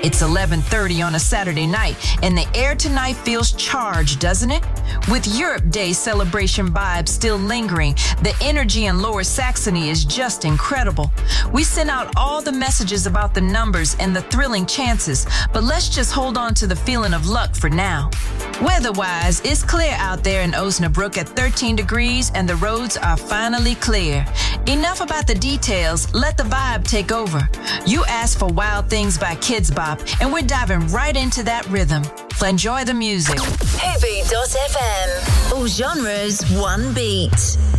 It's 11:30 on a Saturday night, and the air tonight feels charged, doesn't it? With Europe Day celebration vibes still lingering, the energy in Lower Saxony is just incredible. We sent out all the messages about the numbers and the thrilling chances, but let's just hold on to the feeling of luck for now. Weather-wise, it's clear out there in Osnabrück at 13 degrees, and the roads are finally clear. Enough about the details, let the vibe take over. You asked for Wild Things by Kids Bop, and we're diving right into that rhythm. Enjoy the music. Hoovy.fm. All genres, one beat.